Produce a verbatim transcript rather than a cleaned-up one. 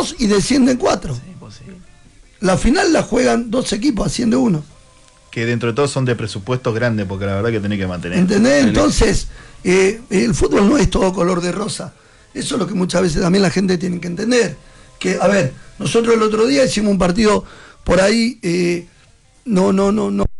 dos y descienden cuatro. Sí, imposible. La final la juegan dos equipos, asciende uno. Que dentro de todo son de presupuestos grandes, porque la verdad que tenés que mantener. ¿Entendés? Entonces, eh, el fútbol no es todo color de rosa. Eso es lo que muchas veces también la gente tiene que entender. Que, a ver, nosotros el otro día hicimos un partido por ahí, eh, no, no, no, no.